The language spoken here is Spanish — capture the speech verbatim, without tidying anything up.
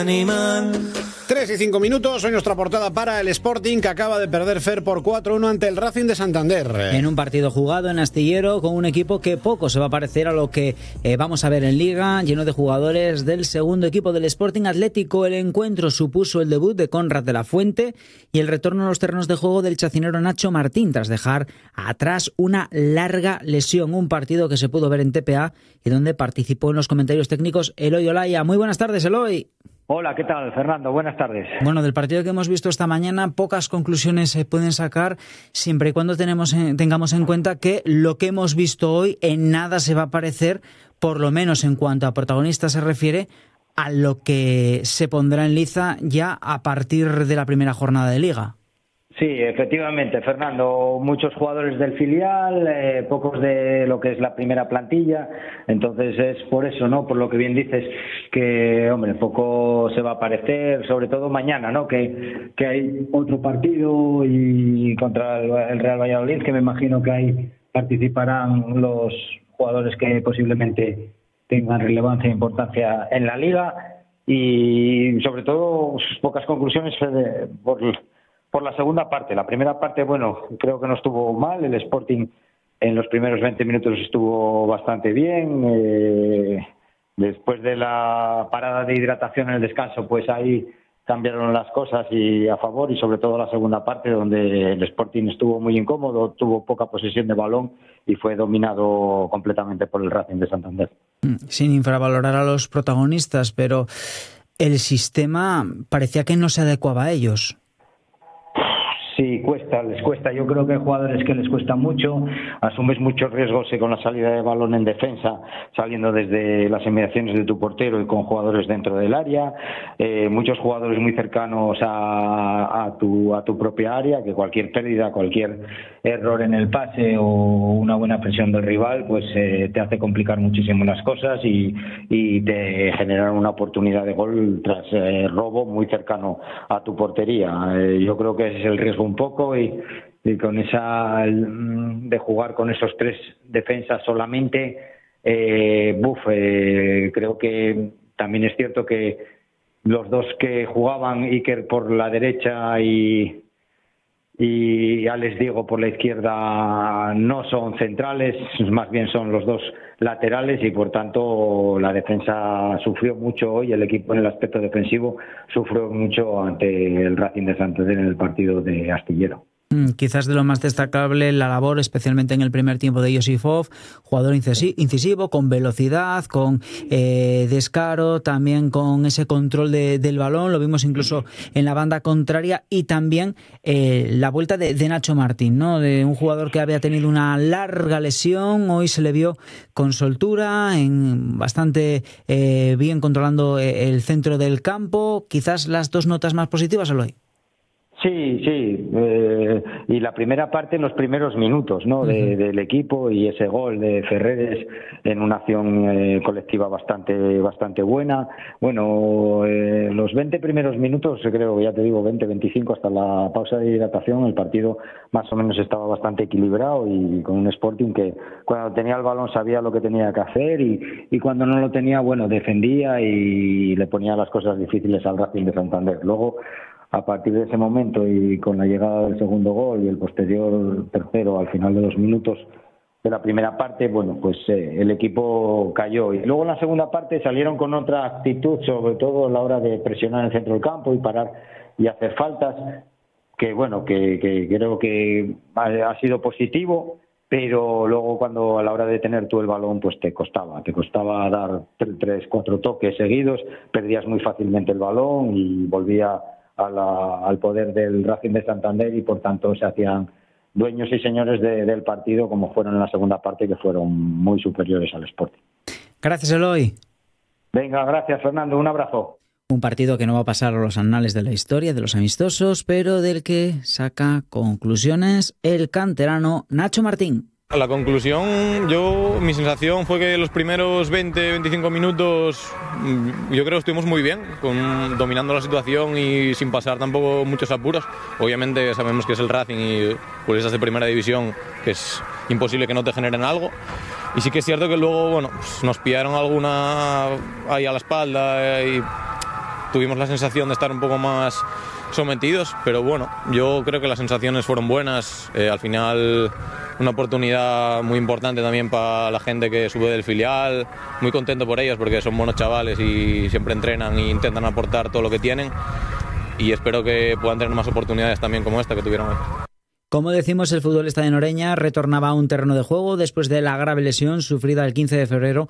tres y cinco minutos, hoy nuestra portada para el Sporting, que acaba de perder Fer por cuatro uno ante el Racing de Santander. En un partido jugado en Astillero con un equipo que poco se va a parecer a lo que eh, vamos a ver en Liga, lleno de jugadores del segundo equipo del Sporting Atlético. El encuentro supuso el debut de Conrad de la Fuente y el retorno a los terrenos de juego del chacinero Nacho Martín, tras dejar atrás una larga lesión. Un partido que se pudo ver en T P A y donde participó en los comentarios técnicos Eloy Olaya. Muy buenas tardes, Eloy. Hola, ¿qué tal, Fernando? Buenas tardes. Bueno, del partido que hemos visto esta mañana, pocas conclusiones se pueden sacar, siempre y cuando tenemos, tengamos en cuenta que lo que hemos visto hoy en nada se va a parecer, por lo menos en cuanto a protagonistas se refiere, a lo que se pondrá en liza ya a partir de la primera jornada de Liga. Sí, efectivamente, Fernando, muchos jugadores del filial, eh, pocos de lo que es la primera plantilla, entonces es por eso, ¿no? Por lo que bien dices, que, hombre, poco se va a parecer, sobre todo mañana, ¿no? Que, que hay otro partido y contra el, el Real Valladolid, que me imagino que ahí participarán los jugadores que posiblemente tengan relevancia e importancia en la Liga, y sobre todo pocas conclusiones de, por Por la segunda parte. La primera parte, bueno, creo que no estuvo mal. El Sporting en los primeros veinte minutos estuvo bastante bien. Eh, después de la parada de hidratación en el descanso, pues ahí cambiaron las cosas y a favor, y sobre todo la segunda parte, donde el Sporting estuvo muy incómodo, tuvo poca posesión de balón y fue dominado completamente por el Racing de Santander. Sin infravalorar a los protagonistas, pero el sistema parecía que no se adecuaba a ellos. Sí, cuesta, les cuesta. Yo creo que hay jugadores que les cuesta mucho, asumes muchos riesgos con la salida de balón en defensa, saliendo desde las inmediaciones de tu portero y con jugadores dentro del área, eh, muchos jugadores muy cercanos a, a, tu, a tu propia área, que cualquier pérdida, cualquier error en el pase o una buena presión del rival, pues eh, te hace complicar muchísimo las cosas y, y te generan una oportunidad de gol tras eh, robo muy cercano a tu portería. Eh, yo creo que ese es el riesgo un poco, y, y con esa de jugar con esos tres defensas solamente, eh, buf, eh, creo que también es cierto que los dos que jugaban, Iker por la derecha y y ya les digo por la izquierda, no son centrales, más bien son los dos laterales, y por tanto la defensa sufrió mucho hoy. El equipo en el aspecto defensivo sufrió mucho ante el Racing de Santander en el partido de Astillero. Quizás de lo más destacable la labor, especialmente en el primer tiempo, de Josifov, jugador incisivo, con velocidad, con eh, descaro, también con ese control de, del balón. Lo vimos incluso en la banda contraria, y también eh, la vuelta de, de Nacho Martín, ¿no? De un jugador que había tenido una larga lesión. Hoy se le vio con soltura, en bastante eh, bien controlando el centro del campo. Quizás las dos notas más positivas, Eloy. Sí, sí, eh, y la primera parte en los primeros minutos, ¿no? De, del equipo, y ese gol de Ferreres en una acción eh, colectiva bastante bastante buena. Bueno, eh, los veinte primeros minutos, creo, ya te digo, veinte, veinticinco hasta la pausa de hidratación, el partido más o menos estaba bastante equilibrado, y con un Sporting que cuando tenía el balón sabía lo que tenía que hacer, y, y cuando no lo tenía, bueno, defendía y le ponía las cosas difíciles al Racing de Santander. Luego, a partir de ese momento, y con la llegada del segundo gol y el posterior tercero al final de los minutos de la primera parte, bueno, pues eh, el equipo cayó. Y luego en la segunda parte salieron con otra actitud, sobre todo a la hora de presionar en el centro del campo y parar y hacer faltas, que bueno, que, que creo que ha, ha sido positivo, pero luego cuando a la hora de tener tú el balón, pues te costaba, te costaba dar tres, cuatro toques seguidos, perdías muy fácilmente el balón y volvía A la, al poder del Racing de Santander, y por tanto se hacían dueños y señores de, del partido, como fueron en la segunda parte, que fueron muy superiores al Sporting. Gracias, Eloy. Venga, gracias, Fernando, un abrazo. Un partido que no va a pasar a los anales de la historia de los amistosos, pero del que saca conclusiones el canterano Nacho Martín. La conclusión, yo, mi sensación fue que los primeros veinte, veinticinco minutos yo creo que estuvimos muy bien, con, dominando la situación y sin pasar tampoco muchos apuros. Obviamente sabemos que es el Racing y pues esas de primera división, que es imposible que no te generen algo. Y sí que es cierto que luego, bueno, pues nos pillaron alguna ahí a la espalda y tuvimos la sensación de estar un poco más sometidos, pero bueno, yo creo que las sensaciones fueron buenas. Eh, al final una oportunidad muy importante también para la gente que sube del filial, muy contento por ellos porque son buenos chavales y siempre entrenan e intentan aportar todo lo que tienen, y espero que puedan tener más oportunidades también como esta que tuvieron hoy. Como decimos, el futbolista de Noreña retornaba a un terreno de juego después de la grave lesión sufrida el quince de febrero